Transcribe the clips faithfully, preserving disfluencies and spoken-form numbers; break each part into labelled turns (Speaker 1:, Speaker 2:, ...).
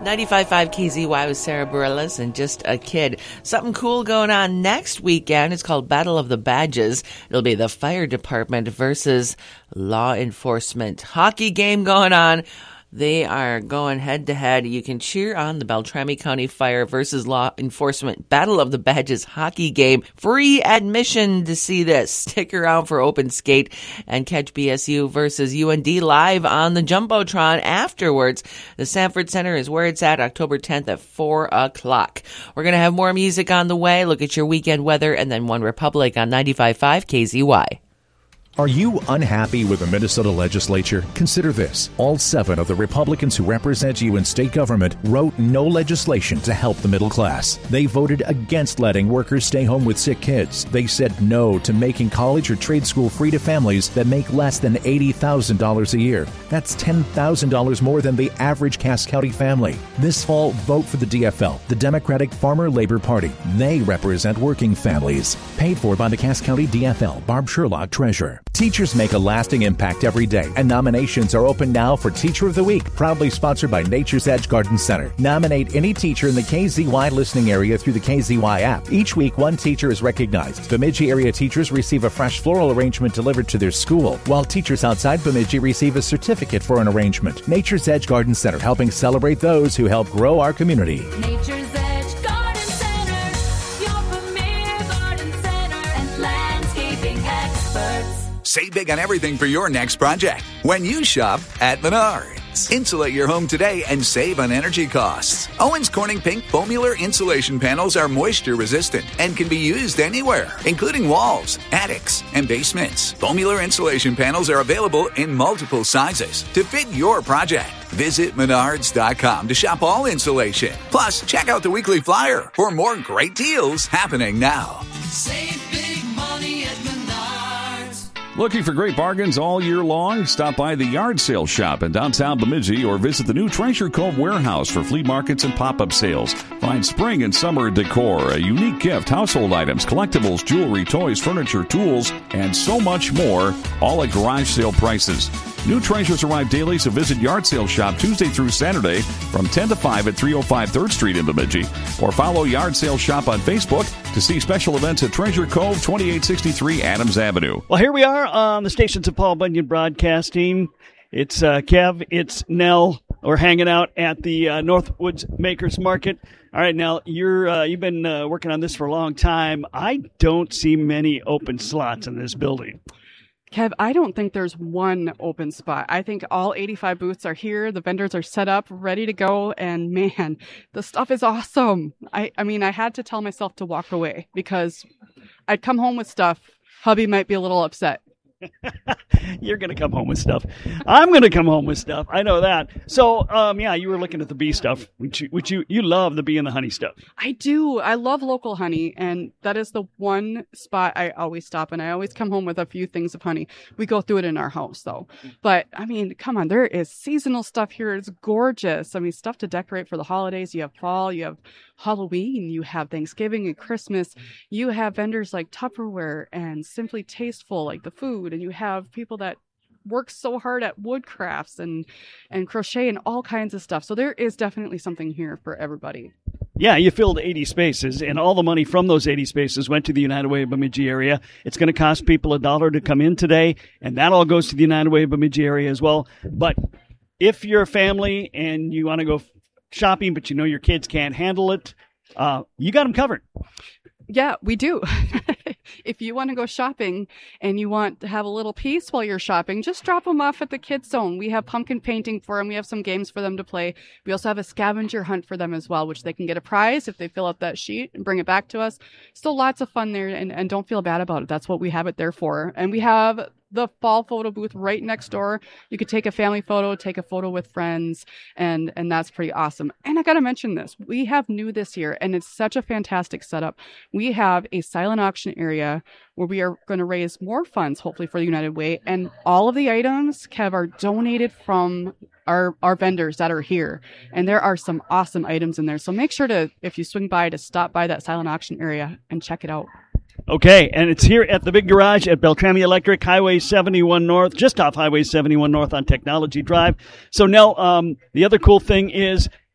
Speaker 1: ninety-five point five K Z Y with Sarah Bareilles and Just a Kid. Something cool going on next weekend. It's called Battle of the Badges. It'll be the fire department versus law enforcement. Hockey game going on. They are going head to head. You can cheer on the Beltrami County Fire versus Law Enforcement Battle of the Badges hockey game. Free admission to see this. Stick around for open skate and catch B S U versus U N D live on the Jumbotron afterwards. The Sanford Center is where it's at, October tenth at four o'clock. We're going to have more music on the way. Look at your weekend weather and then One Republic on ninety-five point five K Z Y.
Speaker 2: Are you unhappy with the Minnesota legislature? Consider this. All seven of the Republicans who represent you in state government wrote no legislation to help the middle class. They voted against letting workers stay home with sick kids. They said no to making college or trade school free to families that make less than eighty thousand dollars a year. That's ten thousand dollars more than the average Cass County family. This fall, vote for the D F L, the Democratic Farmer Labor Party. They represent working families. Paid for by the Cass County D F L. Barb Sherlock, Treasurer. Teachers make a lasting impact every day, and nominations are open now for Teacher of the Week, proudly sponsored by Nature's Edge Garden Center. Nominate any teacher in the K Z Y listening area through the K Z Y app. Each week, one teacher is recognized. Bemidji area teachers receive a fresh floral arrangement delivered to their school, while teachers outside Bemidji receive a certificate for an arrangement. Nature's Edge Garden Center, helping celebrate those who help grow our community.
Speaker 3: Nature's Edge Garden Center, your premier garden center and landscaping experts.
Speaker 4: Save big on everything for your next project when you shop at Menards. Insulate your home today and save on energy costs. Owens Corning Pink Foamular insulation panels are moisture resistant and can be used anywhere, including walls, attics, and basements. Foamular insulation panels are available in multiple sizes to fit your project. Visit Menards dot com to shop all insulation. Plus, check out the weekly flyer for more great deals happening now.
Speaker 3: Save big money at Menards.
Speaker 5: Looking for great bargains all year long? Stop by the Yard Sale Shop in downtown Bemidji or visit the new Treasure Cove Warehouse for flea markets and pop-up sales. Find spring and summer decor, a unique gift, household items, collectibles, jewelry, toys, furniture, tools, and so much more, all at garage sale prices. New treasures arrive daily, so visit Yard Sale Shop Tuesday through Saturday from ten to five at three oh five third Street in Bemidji. Or follow Yard Sale Shop on Facebook to see special events at Treasure Cove, twenty-eight sixty-three Adams Avenue.
Speaker 6: Well, here we are on the stations of Paul Bunyan Broadcasting. It's uh, Kev, it's Nell. We're hanging out at the uh, Northwoods Makers Market. All right, Nell, you're, uh, you've been uh, working on this for a long time. I don't see many open slots in this building.
Speaker 7: Kev, I don't think there's one open spot. I think all eighty-five booths are here. The vendors are set up, ready to go. And man, the stuff is awesome. I, I mean, I had to tell myself to walk away because I'd come home with stuff. Hubby might be a little upset.
Speaker 6: You're going to come home with stuff. I'm going to come home with stuff. I know that. So, um, yeah, you were looking at the bee stuff, which you, which you, you love the bee and the honey stuff.
Speaker 7: I do. I love local honey, and that is the one spot I always stop, and I always come home with a few things of honey. We go through it in our house, though. But, I mean, come on, there is seasonal stuff here. It's gorgeous. I mean, stuff to decorate for the holidays. You have fall, you have Halloween, you have Thanksgiving and Christmas. You have vendors like Tupperware and Simply Tasteful, like the food, and you have people that work so hard at wood crafts and and crochet and all kinds of stuff. So there is definitely something here for everybody.
Speaker 6: Yeah, you filled eighty spaces, and all the money from those eighty spaces went to the United Way of Bemidji area. It's going to cost people a dollar to come in today, and that all goes to the United Way of Bemidji area as well. But if you're a family and you want to go shopping, but you know your kids can't handle it, uh, you got them covered.
Speaker 7: Yeah, we do. If you want to go shopping and you want to have a little peace while you're shopping, just drop them off at the kids zone. We have pumpkin painting for them. We have some games for them to play. We also have a scavenger hunt for them as well, which they can get a prize if they fill out that sheet and bring it back to us. Still lots of fun there, and, and don't feel bad about it. That's what we have it there for. And we have the fall photo booth right next door. You could take a family photo, take a photo with friends, and and that's pretty awesome. And I got to mention this. We have new this year, and it's such a fantastic setup. We have a silent auction area where we are going to raise more funds, hopefully, for the United Way. And all of the items, Kev, are donated from our, our vendors that are here. And there are some awesome items in there. So make sure to, if you swing by, to stop by that silent auction area and check it out.
Speaker 6: Okay, and it's here at the big garage at Beltrami Electric, Highway seventy-one North, just off Highway seventy-one North on Technology Drive. So, Nell, um, the other cool thing is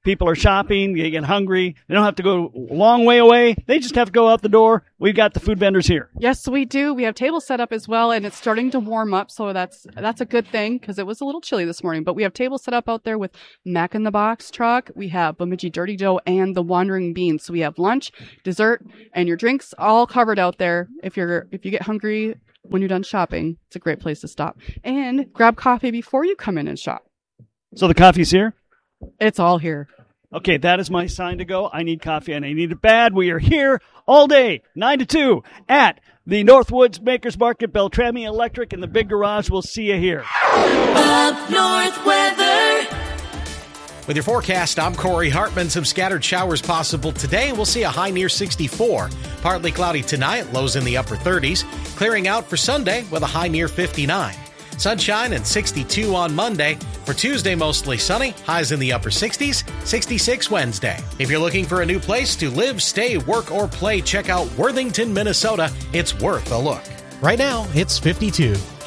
Speaker 6: People are shopping. They get hungry. They don't have to go a long way away. They just have to go out the door. We've got the food vendors here.
Speaker 7: Yes, we do. We have tables set up as well, and it's starting to warm up, so that's that's a good thing because it was a little chilly this morning. But we have tables set up out there with Mac in the Box truck. We have Bemidji Dirty Dough and the Wandering Beans. So we have lunch, dessert, and your drinks all covered out there. If you're if you get hungry when you're done shopping, it's a great place to stop and grab coffee before you come in and shop.
Speaker 6: So the coffee's here?
Speaker 7: It's all here.
Speaker 6: Okay, that is my sign to go. I need coffee and I need it bad. We are here all day, nine to two, at the Northwoods Makers Market, Beltrami Electric, in the big garage. We'll see you here.
Speaker 3: Up North weather.
Speaker 8: With your forecast, I'm Corey Hartman. Some scattered showers possible today. We'll see a high near sixty-four. Partly cloudy tonight, lows in the upper thirties. Clearing out for Sunday with a high near fifty-nine. Sunshine and sixty-two on Monday. For Tuesday, mostly sunny. Highs in the upper sixties. sixty-six Wednesday. If you're looking for a new place to live, stay, work, or play, check out Worthington, Minnesota. It's worth a look. Right now, it's fifty-two.